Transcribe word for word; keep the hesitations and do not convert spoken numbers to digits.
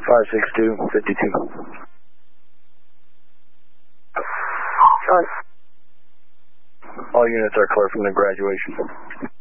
five six two, fifty-two. Sean. All units are clear from the graduation.